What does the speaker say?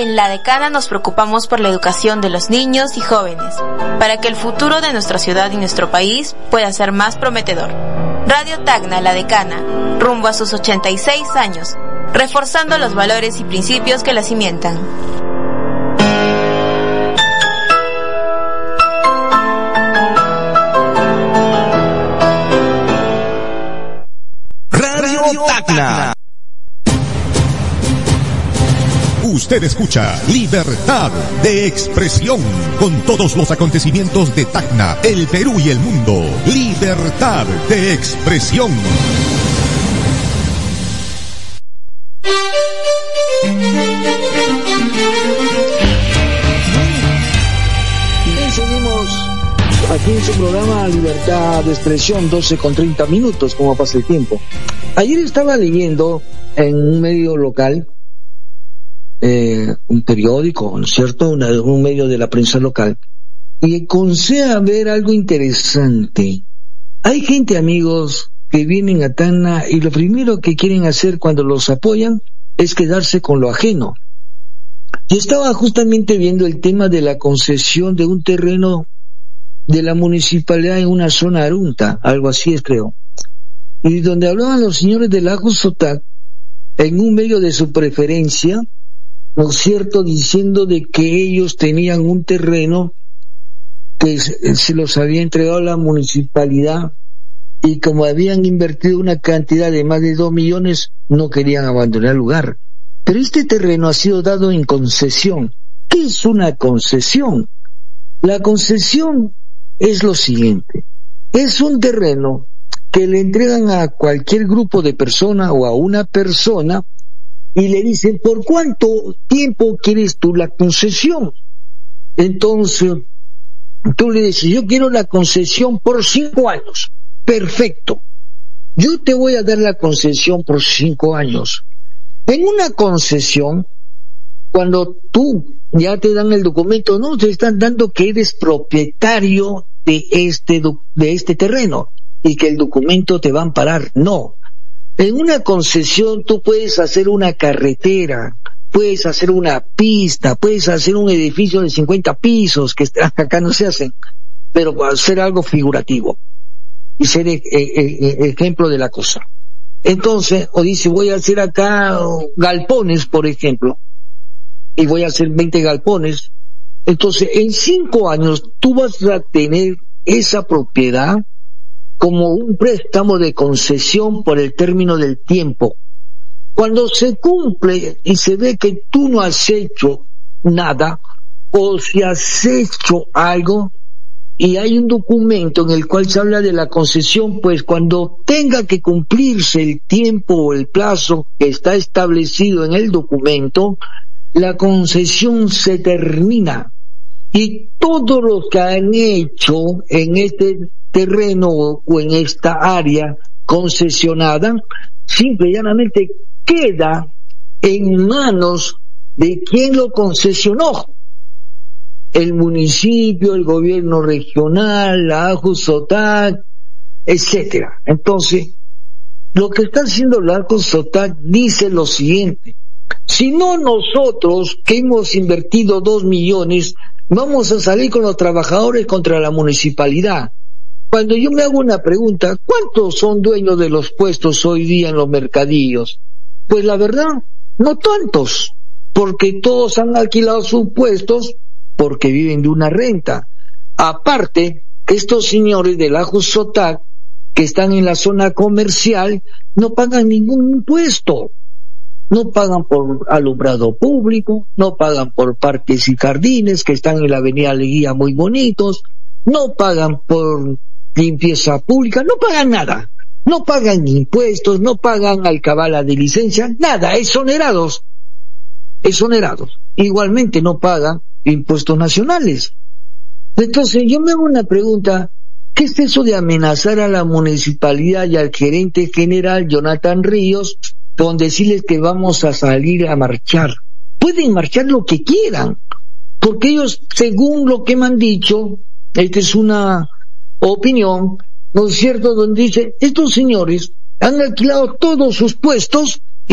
En La Decana nos preocupamos por la educación de los niños y jóvenes, para que el futuro de nuestra ciudad y nuestro país pueda ser más prometedor. Radio Tacna La Decana, rumbo a sus 86 años, reforzando los valores y principios que la cimentan. Radio Tacna. Usted escucha Libertad de Expresión con todos los acontecimientos de Tacna, el Perú y el mundo. Libertad de Expresión. Bien, seguimos aquí en su programa Libertad de Expresión, 12:30, como pasa el tiempo. Ayer estaba leyendo en un medio local, un periódico, ¿no es cierto? Un medio de la prensa local, y comencé a ver algo interesante. Hay gente, amigos, que vienen a Tacna y lo primero que quieren hacer cuando los apoyan es quedarse con lo ajeno. Yo estaba justamente viendo el tema de la concesión de un terreno de la municipalidad en una zona Arunta, algo así es, creo, y donde hablaban los señores del Lago Sotac en un medio de su preferencia, ¿no es cierto?, diciendo de que ellos tenían un terreno que se los había entregado a la municipalidad y como habían invertido una cantidad de más de 2 millones, no querían abandonar el lugar. Pero este terreno ha sido dado en concesión. ¿Qué es una concesión? La concesión es lo siguiente: es un terreno que le entregan a cualquier grupo de personas o a una persona y le dicen, ¿por cuánto tiempo quieres tú la concesión? Entonces, tú le dices, yo quiero la concesión por 5 años. Perfecto. Yo te voy a dar la concesión por 5 años. En una concesión, cuando tú ya te dan el documento, no te están dando que eres propietario de este terreno y que el documento te va a amparar. No. En una concesión tú puedes hacer una carretera, puedes hacer una pista, puedes hacer un edificio de 50 pisos, que acá no se hacen, pero hacer algo figurativo y ser ejemplo de la cosa. Entonces, o dice, voy a hacer acá galpones, por ejemplo, y voy a hacer 20 galpones. Entonces, en 5 años tú vas a tener esa propiedad como un préstamo de concesión por el término del tiempo. Cuando se cumple y se ve que tú no has hecho nada, o si has hecho algo, y hay un documento en el cual se habla de la concesión, pues cuando tenga que cumplirse el tiempo o el plazo que está establecido en el documento, la concesión se termina. Y todos los que han hecho en este terreno o en esta área concesionada, simple y llanamente queda en manos de quien lo concesionó: el municipio, el gobierno regional, la AJU Sotac, etcétera. Entonces, lo que está haciendo la AJU Sotac dice lo siguiente: si no, nosotros que hemos invertido 2 millones, vamos a salir con los trabajadores contra la municipalidad. Cuando yo me hago una pregunta, ¿cuántos son dueños de los puestos hoy día en los mercadillos? Pues la verdad, no tantos, porque todos han alquilado sus puestos porque viven de una renta. Aparte, estos señores del AJU Sotac, que están en la zona comercial, no pagan ningún impuesto. No pagan por alumbrado público, no pagan por parques y jardines que están en la avenida Leguía muy bonitos, no pagan por limpieza pública, no pagan nada, no pagan impuestos, no pagan alcabala de licencia, nada, exonerados. Igualmente no pagan impuestos nacionales. Entonces yo me hago una pregunta: ¿qué es eso de amenazar a la municipalidad y al gerente general Jonathan Ríos con decirles que vamos a salir a marchar? Pueden marchar lo que quieran, porque ellos, según lo que me han dicho, esta es una opinión, ¿no es cierto?, donde dice, estos señores han alquilado todos sus puestos